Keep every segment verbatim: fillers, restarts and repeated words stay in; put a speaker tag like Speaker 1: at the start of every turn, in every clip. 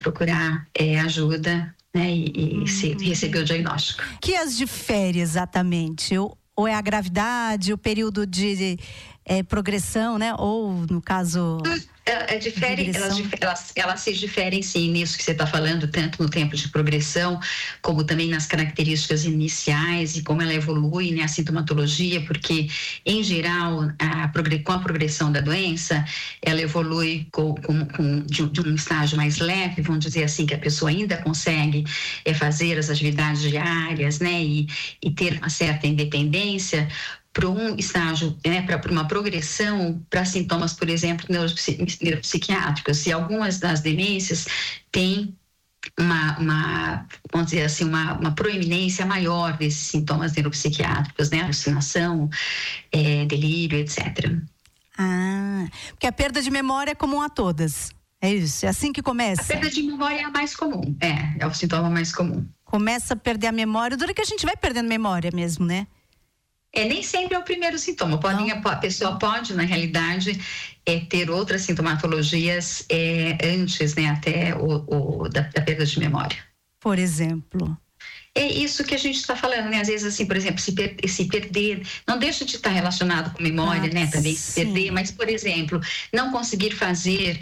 Speaker 1: procurar é, ajuda, né, e, e
Speaker 2: uhum.
Speaker 1: se, receber o diagnóstico.
Speaker 2: Que as difere exatamente? Ou, ou é a gravidade, o período de é, progressão, né? Ou no caso...
Speaker 1: É, é difere, elas, elas, elas se diferem sim nisso que você está falando, tanto no tempo de progressão, como também nas características iniciais e como ela evolui, né, a sintomatologia, porque em geral, a, com a progressão da doença, ela evolui com, com, com, de, de um estágio mais leve, vamos dizer assim, que a pessoa ainda consegue é, fazer as atividades diárias, né, e, e ter uma certa independência, para um estágio, né, para uma progressão, para sintomas, por exemplo, neuropsiquiátricos. E algumas das demências têm uma, uma vamos dizer assim, uma, uma proeminência maior desses sintomas neuropsiquiátricos, né, alucinação, é, delírio, etcétera.
Speaker 2: Ah, porque a perda de memória é comum a todas. É isso, é assim que começa.
Speaker 1: A perda de memória é a mais comum, é, é o sintoma mais comum.
Speaker 2: Começa a perder a memória, dura que a gente vai perdendo memória mesmo, né?
Speaker 1: É, nem sempre é o primeiro sintoma. Pode, a pessoa pode, na realidade, é, ter outras sintomatologias é, antes, né, até o, o da, da perda de memória.
Speaker 2: Por exemplo?
Speaker 1: É isso que a gente está falando, né? Às vezes, assim, por exemplo, se, per, se perder, não deixa de estar relacionado com memória, ah, né? Também se perder, mas, por exemplo, não conseguir fazer...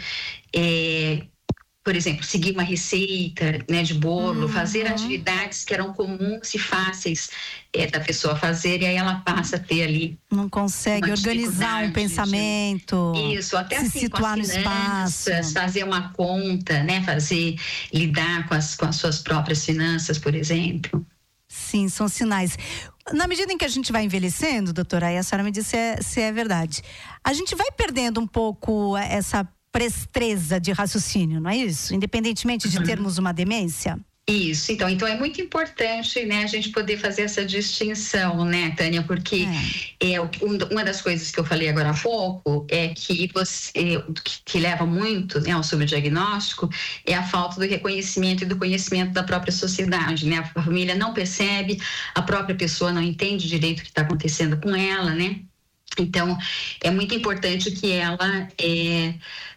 Speaker 1: É, por exemplo, seguir uma receita, né, de bolo, uhum. fazer atividades que eram comuns e fáceis é, da pessoa fazer, e aí ela passa a ter ali...
Speaker 2: Não consegue organizar um pensamento.
Speaker 1: De, isso, até
Speaker 2: se
Speaker 1: assim,
Speaker 2: situar
Speaker 1: com as finanças,
Speaker 2: no espaço.
Speaker 1: fazer uma conta, né, fazer, lidar com as, com as suas próprias finanças, por exemplo.
Speaker 2: Sim, são sinais. Na medida em que a gente vai envelhecendo, doutora, aí a senhora me disse se é, se é verdade, a gente vai perdendo um pouco essa prestreza de raciocínio, não é isso? Independentemente de termos uma demência?
Speaker 1: Isso, então, então é muito importante, né, a gente poder fazer essa distinção, né, Tânia, porque é. É, um, uma das coisas que eu falei agora há pouco é que você, que, que leva muito, né, ao subdiagnóstico é a falta do reconhecimento e do conhecimento da própria sociedade, né, a família não percebe, a própria pessoa não entende direito o que está acontecendo com ela, né, então é muito importante que ela é,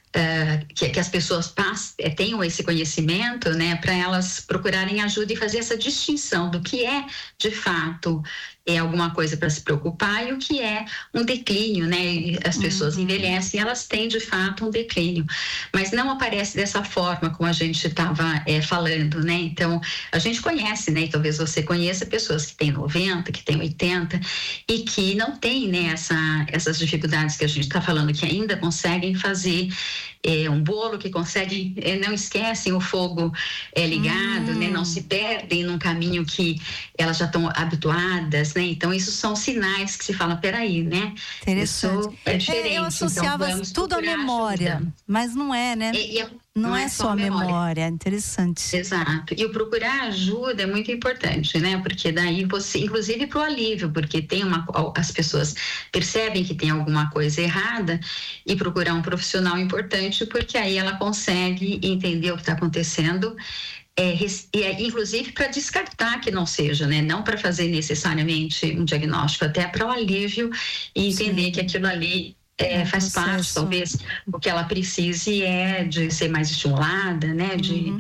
Speaker 1: Uh, que, que as pessoas pass, é, tenham esse conhecimento, né, para elas procurarem ajuda e fazer essa distinção do que é, de fato, é alguma coisa para se preocupar e o que é um declínio, né, as pessoas uhum. envelhecem, elas têm, de fato, um declínio, mas não aparece dessa forma como a gente estava é, falando, né, então, a gente conhece, né, e talvez você conheça pessoas que têm noventa, que têm oitenta e que não têm, né, essa, essas dificuldades que a gente está falando, que ainda conseguem fazer É, um bolo, que conseguem, é, não esquecem o fogo é, ligado, hum. né, não se perdem num caminho que elas já estão habituadas, né, então isso são sinais que se fala, peraí, né,
Speaker 2: interessante.
Speaker 1: Isso é diferente.
Speaker 2: É, eu associava
Speaker 1: então,
Speaker 2: tudo à memória, ajuda. Mas não é, né?
Speaker 1: E, e
Speaker 2: não, não é, é só a memória.
Speaker 1: memória,
Speaker 2: interessante.
Speaker 1: Exato, e o procurar ajuda é muito importante, né, porque daí você, inclusive para o alívio, porque tem uma, as pessoas percebem que tem alguma coisa errada e procurar um profissional importante, porque aí ela consegue entender o que está acontecendo, é, é, inclusive para descartar que não seja, né, não para fazer necessariamente um diagnóstico, até para o alívio e entender Sim. que aquilo ali É, é, faz processo. parte, talvez, o que ela precise é de ser mais estimulada, né, de, uhum.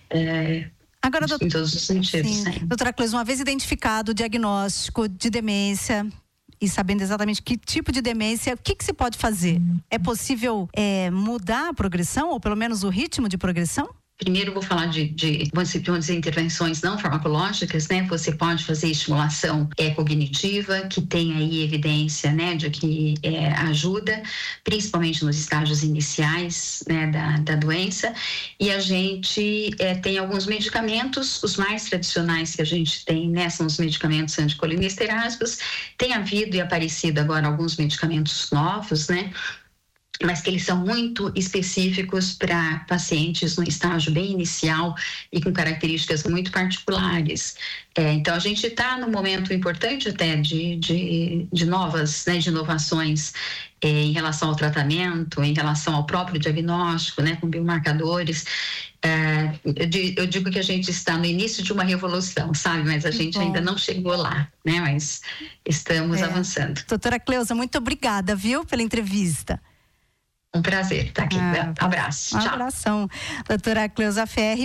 Speaker 1: é,
Speaker 2: Agora, doutor,
Speaker 1: em todos os sentidos.
Speaker 2: Sim. Né? Doutora Cleusa, uma vez identificado o diagnóstico de demência e sabendo exatamente que tipo de demência, o que, que se pode fazer? Uhum. É possível é, mudar a progressão, ou pelo menos o ritmo de progressão? Primeiro
Speaker 1: vou falar de, de, vamos dizer, intervenções não farmacológicas, né? Você pode fazer estimulação é, cognitiva, que tem aí evidência, né, de que é, ajuda, principalmente nos estágios iniciais, né, da, da doença. E a gente é, tem alguns medicamentos, os mais tradicionais que a gente tem, né, são os medicamentos anticolinesteráticos. Tem havido e aparecido agora alguns medicamentos novos, né? Mas que eles são muito específicos para pacientes no estágio bem inicial e com características muito particulares. É, então, a gente está num momento importante até de, de, de novas, né, de inovações é, em relação ao tratamento, em relação ao próprio diagnóstico, né, com biomarcadores. É, eu digo que a gente está no início de uma revolução, sabe? Mas a gente ainda não chegou lá, né? Mas estamos é. avançando. Doutora Cleusa, muito obrigada, viu, pela entrevista. Um prazer estar aqui. Ah, abraço.
Speaker 2: Um
Speaker 1: Tchau.
Speaker 2: abração. Doutora Cleusa Ferri.